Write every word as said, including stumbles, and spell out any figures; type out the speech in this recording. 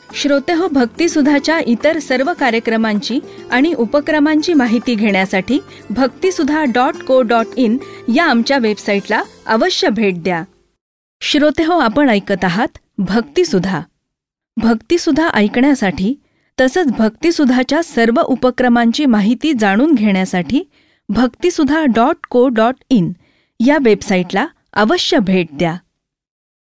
श्रोतेहो, भक्तिसुधाच्या इतर सर्व कार्यक्रमांची आणि उपक्रमांची माहिती घेण्यासाठी भक्तिसुधा डॉट को डॉट इन या आमच्या वेबसाईटला अवश्य भेट द्या. श्रोतेहो, आपण ऐकत आहात भक्तिसुधा. भक्तिसुधा ऐकण्यासाठी तसंच भक्तिसुधाच्या सर्व उपक्रमांची माहिती जाणून घेण्यासाठी भक्तिसुधा डॉट को डॉट इन या वेबसाईटला अवश्य भेट द्या.